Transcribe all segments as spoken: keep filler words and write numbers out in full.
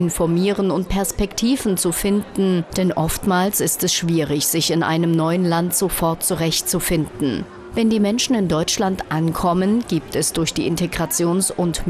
informieren und Perspektiven zu finden, denn oftmals ist es schwierig, sich in einem neuen Land sofort zurechtzufinden. Wenn die Menschen in Deutschland ankommen, gibt es durch die Integrations- und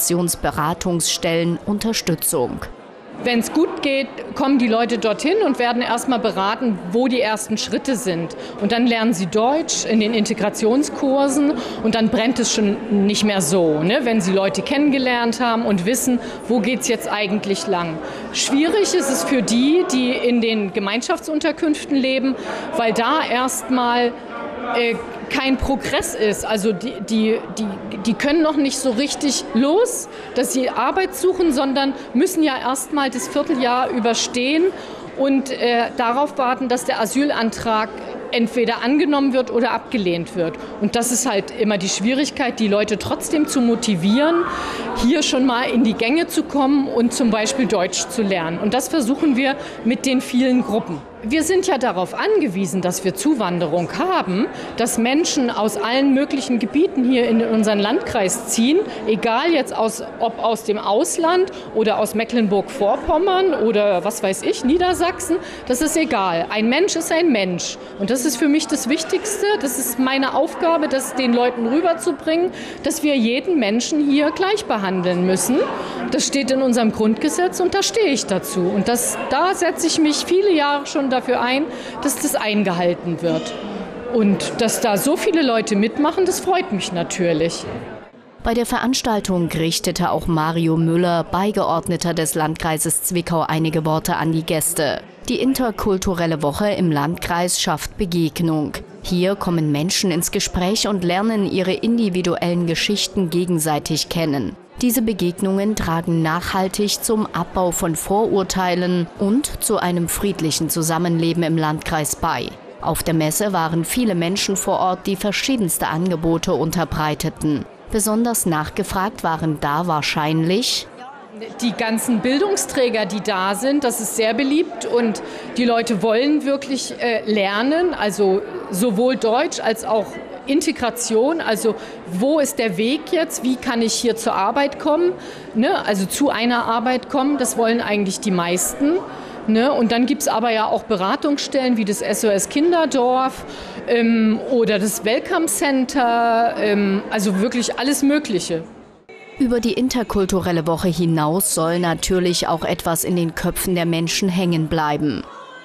Migrationsberatungsstellen Unterstützung. Wenn es gut geht, kommen die Leute dorthin und werden erstmal beraten, wo die ersten Schritte sind. Und dann lernen sie Deutsch in den Integrationskursen und dann brennt es schon nicht mehr so, ne? Wenn sie Leute kennengelernt haben und wissen, wo geht es jetzt eigentlich lang. Schwierig ist es für die, die in den Gemeinschaftsunterkünften leben, weil da erstmal äh, kein Progress ist. Also die, die, die, die können noch nicht so richtig los, dass sie Arbeit suchen, sondern müssen ja erst mal das Vierteljahr überstehen und äh, darauf warten, dass der Asylantrag entweder angenommen wird oder abgelehnt wird. Und das ist halt immer die Schwierigkeit, die Leute trotzdem zu motivieren, hier schon mal in die Gänge zu kommen und zum Beispiel Deutsch zu lernen. Und das versuchen wir mit den vielen Gruppen. Wir sind ja darauf angewiesen, dass wir Zuwanderung haben, dass Menschen aus allen möglichen Gebieten hier in unseren Landkreis ziehen, egal jetzt aus, ob aus dem Ausland oder aus Mecklenburg-Vorpommern oder was weiß ich, Niedersachsen, das ist egal. Ein Mensch ist ein Mensch und das ist für mich das Wichtigste, das ist meine Aufgabe, das den Leuten rüberzubringen, dass wir jeden Menschen hier gleich behandeln müssen. Das steht in unserem Grundgesetz und da stehe ich dazu und das, da setze ich mich viele Jahre schon dafür ein, dass das eingehalten wird. Und dass da so viele Leute mitmachen, das freut mich natürlich. Bei der Veranstaltung richtete auch Mario Müller, Beigeordneter des Landkreises Zwickau, einige Worte an die Gäste. Die interkulturelle Woche im Landkreis schafft Begegnung. Hier kommen Menschen ins Gespräch und lernen ihre individuellen Geschichten gegenseitig kennen. Diese Begegnungen tragen nachhaltig zum Abbau von Vorurteilen und zu einem friedlichen Zusammenleben im Landkreis bei. Auf der Messe waren viele Menschen vor Ort, die verschiedenste Angebote unterbreiteten. Besonders nachgefragt waren da wahrscheinlich die ganzen Bildungsträger, die da sind. Das ist sehr beliebt und die Leute wollen wirklich äh, lernen, also sowohl Deutsch als auch Integration, also wo ist der Weg jetzt, wie kann ich hier zur Arbeit kommen, ne? Also zu einer Arbeit kommen, das wollen eigentlich die meisten. Ne? Und dann gibt es aber ja auch Beratungsstellen wie das S O S Kinderdorf ähm, oder das Welcome Center, ähm, also wirklich alles Mögliche. Über die interkulturelle Woche hinaus soll natürlich auch etwas in den Köpfen der Menschen hängen bleiben.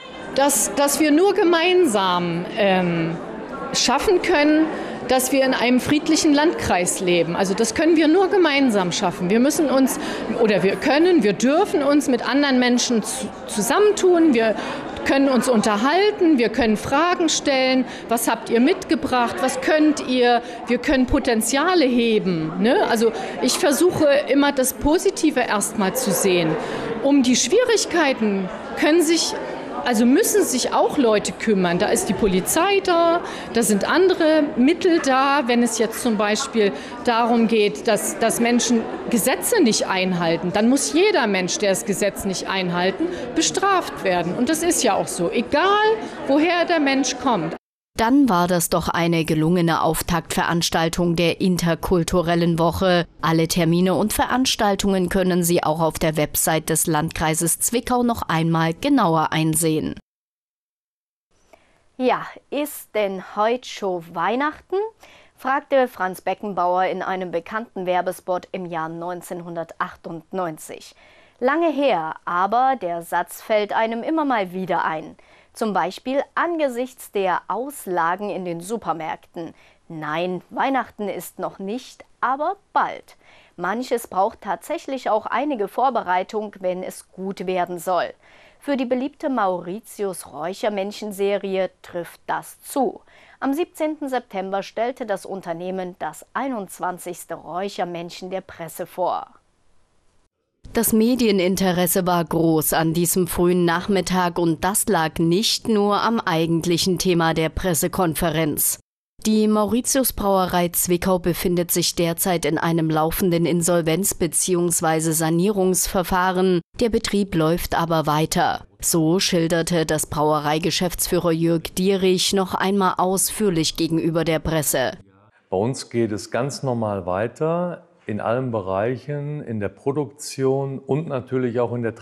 Dass, dass wir nur gemeinsam ähm, schaffen können, dass wir in einem friedlichen Landkreis leben. Also das können wir nur gemeinsam schaffen. Wir müssen uns, oder wir können, wir dürfen uns mit anderen Menschen zusammentun. Wir können uns unterhalten, wir können Fragen stellen. Was habt ihr mitgebracht? Was könnt ihr? Wir können Potenziale heben. Ne? Also ich versuche immer das Positive erstmal zu sehen. Um die Schwierigkeiten können sich Also müssen sich auch Leute kümmern. Da ist die Polizei da, da sind andere Mittel da, wenn es jetzt zum Beispiel darum geht, dass, dass Menschen Gesetze nicht einhalten. Dann muss jeder Mensch, der das Gesetz nicht einhalten, bestraft werden. Und das ist ja auch so, egal woher der Mensch kommt. Dann war das doch eine gelungene Auftaktveranstaltung der interkulturellen Woche. Alle Termine und Veranstaltungen können Sie auch auf der Website des Landkreises Zwickau noch einmal genauer einsehen. Ja, ist denn heute schon Weihnachten? Fragte Franz Beckenbauer in einem bekannten Werbespot im Jahr neunzehnhundertachtundneunzig. Lange her, aber der Satz fällt einem immer mal wieder ein. Zum Beispiel angesichts der Auslagen in den Supermärkten. Nein, Weihnachten ist noch nicht, aber bald. Manches braucht tatsächlich auch einige Vorbereitung, wenn es gut werden soll. Für die beliebte Mauritius-Räuchermännchen-Serie trifft das zu. Am siebzehnten September stellte das Unternehmen das einundzwanzigste Räuchermännchen der Presse vor. Das Medieninteresse war groß an diesem frühen Nachmittag und das lag nicht nur am eigentlichen Thema der Pressekonferenz. Die Mauritius-Brauerei Zwickau befindet sich derzeit in einem laufenden Insolvenz- bzw. Sanierungsverfahren. Der Betrieb läuft aber weiter. So schilderte das Brauereigeschäftsführer Jörg Dierich noch einmal ausführlich gegenüber der Presse. Bei uns geht es ganz normal weiter. in allen Bereichen, in der Produktion und natürlich auch in der